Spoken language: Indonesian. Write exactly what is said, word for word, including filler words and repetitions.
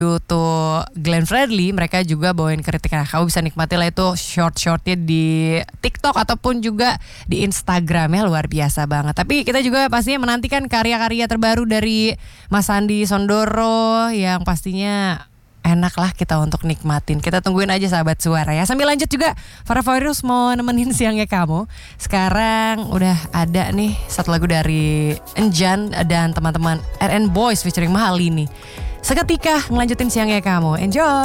tuh Glenn Fredly, mereka juga bawain kritik. Nah, kamu bisa nikmati lah itu short-shortnya di TikTok ataupun juga di Instagramnya, luar biasa banget. Tapi kita juga pastinya menantikan karya-karya terbaru dari Mas Sandi Sondoro yang pastinya enak lah kita untuk nikmatin. Kita tungguin aja sahabat suara ya. Sambil lanjut juga Farah Fauirus mau nemenin siangnya kamu. Sekarang udah ada nih satu lagu dari Enjan dan teman-teman R N Boys featuring Mahalini. Seketika ngelanjutin siangnya kamu. Enjoy.